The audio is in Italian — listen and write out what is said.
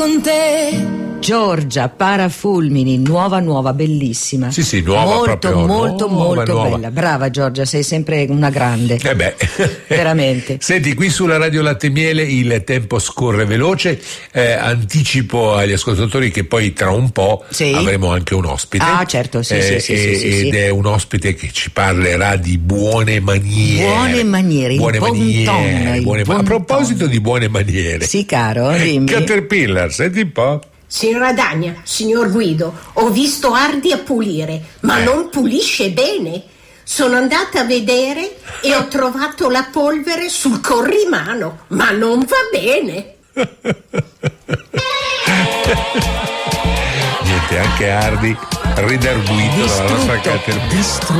con te. Giorgia Parafulmini, nuova, bellissima. Sì, nuova, molto, proprio molto nuova. bella. Brava Giorgia, sei sempre una grande. Veramente. Senti, qui sulla Radio Latte e Miele il tempo scorre veloce. Anticipo agli ascoltatori che poi tra un po' avremo anche un ospite. Ah, certo, sì. Ed è un ospite che ci parlerà di buone maniere. A proposito di buone maniere. Sì, caro, dimmi. Caterpillar, senti un po'. Signora Dagna, signor Guido, ho visto Ardi a pulire, ma non pulisce bene. Sono andata a vedere e ho trovato la polvere sul corrimano, ma non va bene. Niente, anche Ardi ridarguito dalla nostra Caterpillar.